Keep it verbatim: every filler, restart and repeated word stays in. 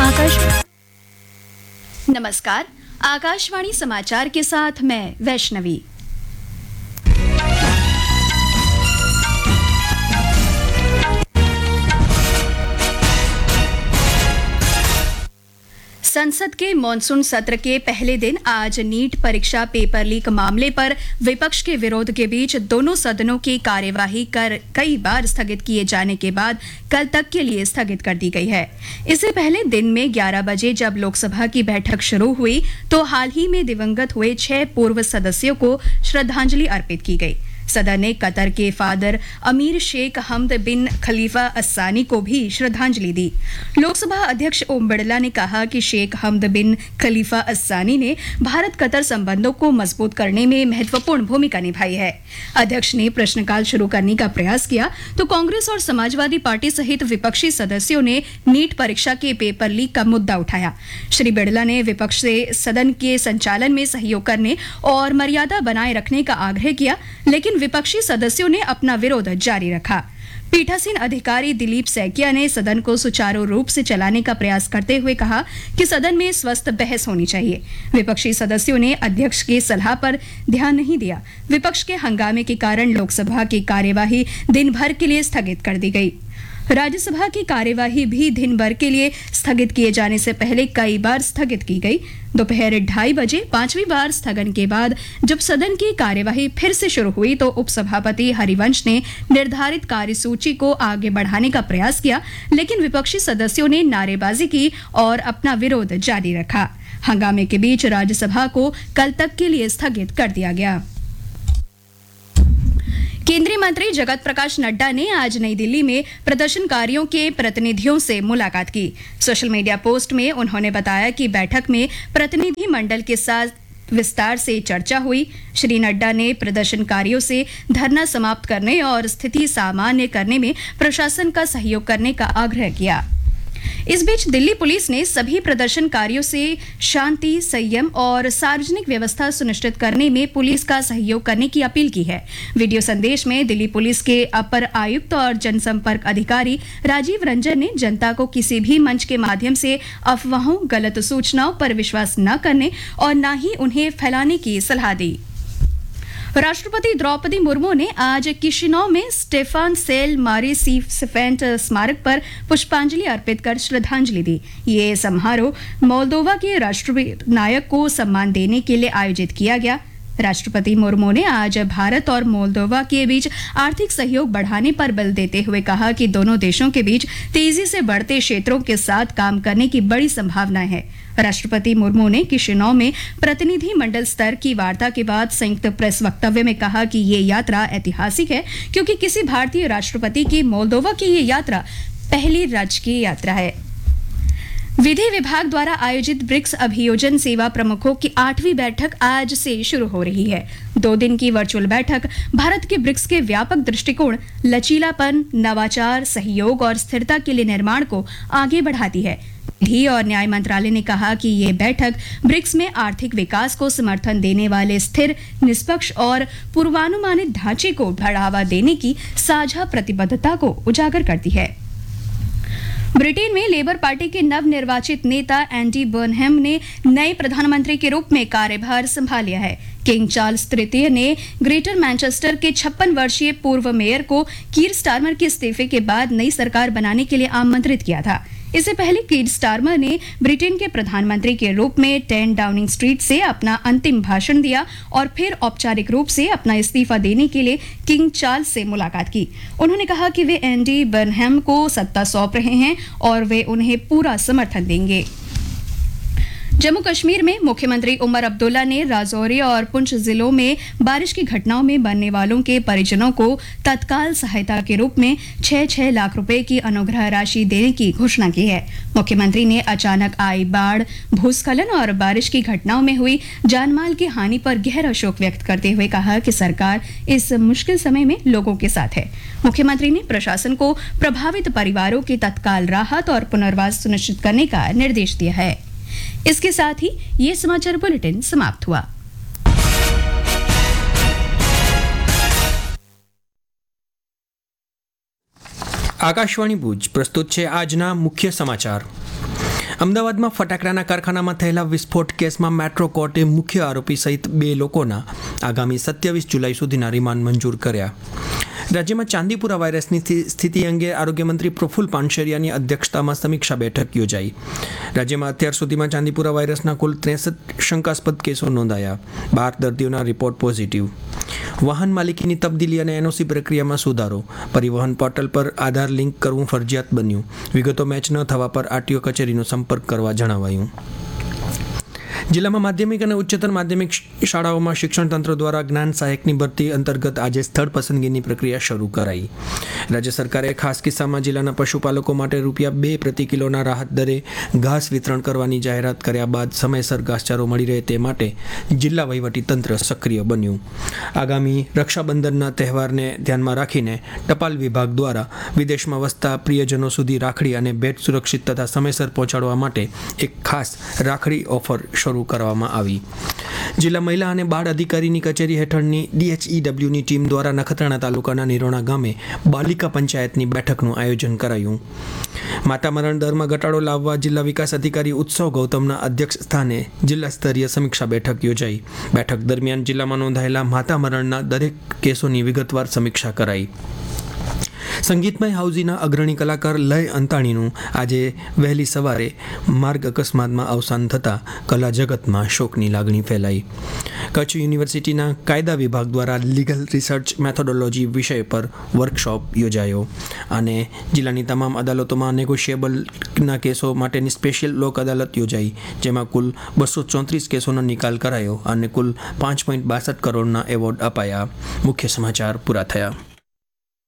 आकाश नमस्कार, आकाशवाणी समाचार के साथ मैं वैष्णवी। संसद के मॉनसून सत्र के पहले दिन आज नीट परीक्षा पेपर लीक मामले पर विपक्ष के विरोध के बीच दोनों सदनों की कार्यवाही कर कई बार स्थगित किए जाने के बाद कल तक के लिए स्थगित कर दी गई है। इससे पहले दिन में ग्यारह बजे जब लोकसभा की बैठक शुरू हुई तो हाल ही में दिवंगत हुए छह पूर्व सदस्यों को श्रद्धांजलि अर्पित की गई। सदन ने कतर के फादर अमीर शेख हमद बिन खलीफा अस्सानी को भी श्रद्धांजलि दी। लोकसभा अध्यक्ष ओम बिरला ने कहा कि शेख हमद बिन खलीफा अस्सानी ने भारत कतर संबंधों को मजबूत करने में महत्वपूर्ण भूमिका निभाई है। अध्यक्ष ने प्रश्नकाल शुरू करने का प्रयास किया तो कांग्रेस और समाजवादी पार्टी सहित विपक्षी सदस्यों ने नीट परीक्षा के पेपर लीक का मुद्दा उठाया। श्री बिरला ने विपक्ष से सदन के संचालन में सहयोग करने और मर्यादा बनाए रखने का आग्रह किया, लेकिन विपक्षी सदस्यों ने अपना विरोध जारी रखा। पीठासीन अधिकारी दिलीप सैकिया ने सदन को सुचारू रूप से चलाने का प्रयास करते हुए कहा कि सदन में स्वस्थ बहस होनी चाहिए। विपक्षी सदस्यों ने अध्यक्ष की सलाह पर ध्यान नहीं दिया। विपक्ष के हंगामे के कारण लोकसभा की कार्यवाही दिन भर के लिए स्थगित कर दी गई। राज्यसभा की कार्यवाही भी दिन भर के लिए स्थगित किए जाने से पहले कई बार स्थगित की गई। दोपहर ढाई बजे पांचवी बार स्थगन के बाद जब सदन की कार्यवाही फिर से शुरू हुई तो उपसभापति हरिवंश ने निर्धारित कार्यसूची को आगे बढ़ाने का प्रयास किया, लेकिन विपक्षी सदस्यों ने नारेबाजी की और अपना विरोध जारी रखा। हंगामे के बीच राज्यसभा को कल तक के लिए स्थगित कर दिया गया। केंद्रीय मंत्री जगत प्रकाश नड्डा ने आज नई दिल्ली में प्रदर्शनकारियों के प्रतिनिधियों से मुलाकात की। सोशल मीडिया पोस्ट में उन्होंने बताया कि बैठक में प्रतिनिधि मंडल के साथ विस्तार से चर्चा हुई। श्री नड्डा ने प्रदर्शनकारियों से धरना समाप्त करने और स्थिति सामान्य करने में प्रशासन का सहयोग करने का आग्रह किया। इस बीच दिल्ली पुलिस ने सभी प्रदर्शनकारियों से शांति, संयम और सार्वजनिक व्यवस्था सुनिश्चित करने में पुलिस का सहयोग करने की अपील की है। वीडियो संदेश में दिल्ली पुलिस के अपर आयुक्त और जनसंपर्क अधिकारी राजीव रंजन ने जनता को किसी भी मंच के माध्यम से अफवाहों, गलत सूचनाओं पर विश्वास न करने और न ही उन्हें फैलाने की सलाह दी। राष्ट्रपति द्रौपदी मुर्मू ने आज किशिनौ में स्टेफान सेल मारी सिफेंट स्मारक पर पुष्पांजलि अर्पित कर श्रद्धांजलि दी। ये समारोह मोल्दोवा के राष्ट्रीय नायक को सम्मान देने के लिए आयोजित किया गया। राष्ट्रपति मुर्मू ने आज भारत और मोल्दोवा के बीच आर्थिक सहयोग बढ़ाने पर बल देते हुए कहा कि दोनों देशों के बीच तेजी से बढ़ते क्षेत्रों के साथ काम करने की बड़ी संभावना है। राष्ट्रपति मुर्मू ने किशिनौ में प्रतिनिधि मंडल स्तर की वार्ता के बाद संयुक्त प्रेस वक्तव्य में कहा कि ये यात्रा ऐतिहासिक है क्योंकि किसी भारतीय राष्ट्रपति की मोल्दोवा की ये यात्रा पहली राजकीय यात्रा है। विधि विभाग द्वारा आयोजित ब्रिक्स अभियोजन सेवा प्रमुखों की आठवीं बैठक आज से शुरू हो रही है। दो दिन की वर्चुअल बैठक भारत के ब्रिक्स के व्यापक दृष्टिकोण, लचीलापन, नवाचार, सहयोग और स्थिरता के लिए निर्माण को आगे बढ़ाती है। विधि और न्याय मंत्रालय ने कहा कि ये बैठक ब्रिक्स में आर्थिक विकास को समर्थन देने वाले स्थिर, निष्पक्ष और पूर्वानुमानित ढांचे को बढ़ावा देने की साझा प्रतिबद्धता को उजागर करती है। ब्रिटेन में लेबर पार्टी के नवनिर्वाचित नेता एंडी बर्नहम ने नए प्रधानमंत्री के रूप में कार्यभार संभाल लिया है। किंग चार्ल्स तृतीय ने ग्रेटर मैनचेस्टर के छप्पन वर्षीय पूर्व मेयर को कीर स्टारमर के इस्तीफे के बाद नई सरकार बनाने के लिए आमंत्रित किया था। इससे पहले कीर स्टारमर ने ब्रिटेन के प्रधानमंत्री के रूप में टेन डाउनिंग स्ट्रीट से अपना अंतिम भाषण दिया और फिर औपचारिक रूप से अपना इस्तीफा देने के लिए किंग चार्ल्स से मुलाकात की। उन्होंने कहा कि वे एंडी बर्नहम को सत्ता सौंप रहे हैं और वे उन्हें पूरा समर्थन देंगे। जम्मू कश्मीर में मुख्यमंत्री उमर अब्दुल्ला ने राजौरी और पुंछ जिलों में बारिश की घटनाओं में मरने वालों के परिजनों को तत्काल सहायता के रूप में छह छह लाख रुपए की अनुग्रह राशि देने की घोषणा की है। मुख्यमंत्री ने अचानक आई बाढ़, भूस्खलन और बारिश की घटनाओं में हुई जानमाल की हानि पर गहरा शोक व्यक्त करते हुए कहा कि सरकार इस मुश्किल समय में लोगों के साथ है। मुख्यमंत्री ने प्रशासन को प्रभावित परिवारों की तत्काल राहत और पुनर्वास सुनिश्चित करने का निर्देश दिया है। इसके साथ ही ये समाचार बुलेटिन समाप्त हुआ। આકાશવાણી ભુજ પ્રસ્તુત છે આજના મુખ્ય સમાચાર। અમદાવાદમાં ફટાકડાના કારખાનામાં થયેલા વિસ્ફોટ કેસમાં મેટ્રો કોર્ટે મુખ્ય આરોપી સહિત બે લોકોના આગામી સત્યાવીસ જુલાઈ સુધીના રિમાન્ડ મંજૂર કર્યા. રાજ્યમાં ચાંદીપુરા વાયરસની સ્થિતિ અંગે આરોગ્યમંત્રી પ્રફુલ્લ પાનસેરિયાની અધ્યક્ષતામાં સમીક્ષા બેઠક યોજાઈ. રાજ્યમાં અત્યાર સુધીમાં ચાંદીપુરા વાયરસના કુલ ત્રેસઠ શંકાસ્પદ કેસો નોંધાયા. બાર દર્દીઓના રિપોર્ટ પોઝિટિવ. વાહન માલિકીની તબદીલી અને એનઓસી પ્રક્રિયામાં સુધારો. પરિવહન પોર્ટલ પર આધાર લિંક કરવું ફરજિયાત બન્યું. વિગતો મેચ ન થવા પર આરટીઓ કચેરીનો સંપર્ક કરવા જણાવાયું. જિલ્લામાં માધ્યમિક અને ઉચ્ચતર માધ્યમિક શાળાઓમાં શિક્ષણ તંત્ર દ્વારા જ્ઞાન સહાયકની ભરતી અંતર્ગત આજે સ્થળ પસંદગીની પ્રક્રિયા શરૂ કરાઈ. રાજ્ય સરકારે ખાસ કિસ્સામાં જિલ્લાના પશુપાલકો માટે રૂપિયા બે પ્રતિ કિલોના રાહત દરે ઘાસ વિતરણ કરવાની જાહેરાત કર્યા બાદ સમયસર ઘાસચારો મળી રહે તે માટે જિલ્લા વહીવટી તંત્ર સક્રિય બન્યું. આગામી રક્ષાબંધનના તહેવારને ધ્યાનમાં રાખીને ટપાલ વિભાગ દ્વારા વિદેશમાં વસતા પ્રિયજનો સુધી રાખડી અને ભેટ સુરક્ષિત તથા સમયસર પહોંચાડવા માટે એક ખાસ રાખડી ઓફર શરૂ કરવામાં આવી. જિલ્લા મહિલા અને બાળ અધિકારીની કચેરી હેઠળની ડીએચઈડબ્લ્યુની ટીમ દ્વારા નખત્રાણા તાલુકાના નિરોણા ગામે બાલિકા પંચાયતની બેઠકનું આયોજન કરાયું. માતા મરણ દરમાં ઘટાડો લાવવા જિલ્લા વિકાસ અધિકારી ઉત્સવ ગૌતમના અધ્યક્ષ સ્થાને જિલ્લા સ્તરીય સમીક્ષા બેઠક યોજાઈ. બેઠક દરમિયાન જિલ્લામાં નોંધાયેલા માતા મરણના દરેક કેસોની વિગતવાર સમીક્ષા કરાઈ. સંગીતમય હાઉઝીના અગ્રણી કલાકાર લય અંતાણીનું આજે વહેલી સવારે માર્ગ અકસ્માતમાં અવસાન થતાં કલા જગતમાં શોકની લાગણી ફેલાઈ. કચ્છ યુનિવર્સિટીના કાયદા વિભાગ દ્વારા લીગલ રિસર્ચ મેથોડોલોજી વિષય પર વર્કશોપ યોજાયો અને જિલ્લાની તમામ અદાલતોમાં નેગોશિયેબલના કેસો માટેની સ્પેશિયલ લોક અદાલત યોજાઈ, જેમાં કુલ બસો ચોત્રીસ કેસોનો નિકાલ કરાયો અને કુલ પાંચ પોઈન્ટ બાસઠ કરોડના એવોર્ડ અપાયા. મુખ્ય સમાચાર પૂરા થયા.